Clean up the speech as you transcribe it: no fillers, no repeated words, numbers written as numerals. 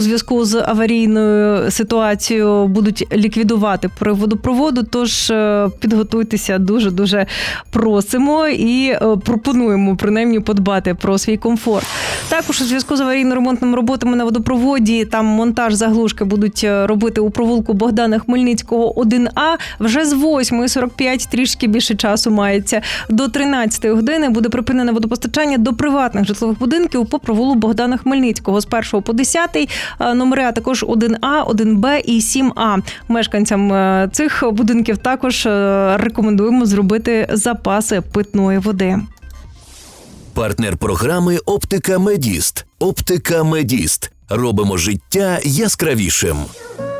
У зв'язку з аварійною ситуацією будуть ліквідувати водопроводу, тож підготуйтеся, дуже-дуже просимо і пропонуємо принаймні подбати про свій комфорт. Також у зв'язку з аварійно-ремонтними роботами на водопроводі, там монтаж заглушки будуть робити у провулку Богдана Хмельницького 1А. Вже з 8:45, трішки більше часу мається, до 13 години буде припинене водопостачання до приватних житлових будинків по провулу Богдана Хмельницького з 1 по 10 номери, а також 1А, 1Б і 7А. Мешканцям цих будинків також рекомендуємо зробити запаси питної води. Партнер програми «Оптика Медіст». «Оптика Медіст». Робимо життя яскравішим.